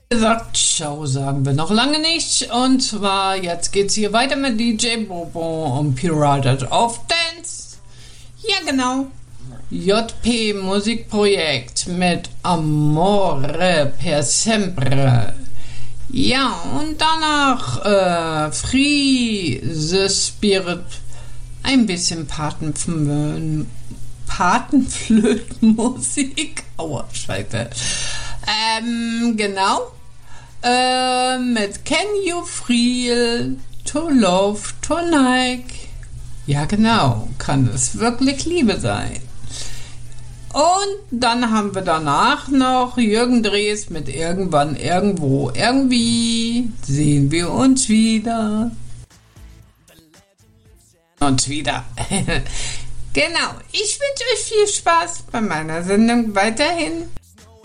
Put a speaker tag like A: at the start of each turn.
A: Gesagt, ciao sagen wir noch lange nicht. Und zwar, jetzt geht's hier weiter mit DJ Bobo und Pirated of Dance. Ja, genau. JP Musikprojekt mit Amore per Sempre. Ja, und danach Free the Spirit. Ein bisschen Patenflötenmusik. Aua, Scheiße. Genau. Mit Can You Feel to Love Tonight? Ja, genau. Kann es wirklich Liebe sein? Und dann haben wir danach noch Jürgen Drees mit Irgendwann, Irgendwo, Irgendwie sehen wir uns wieder. Uns wieder. Genau. Ich wünsche euch viel Spaß bei meiner Sendung weiterhin.